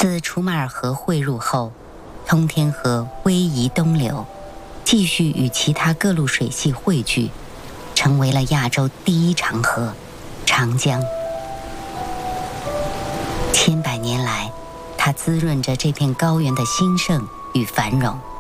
自楚马尔河汇入后，通天河逶迤东流，继续与其他各路水系汇聚，成为了亚洲第一长河长江。千百年来，它滋润着这片高原的兴盛与繁荣。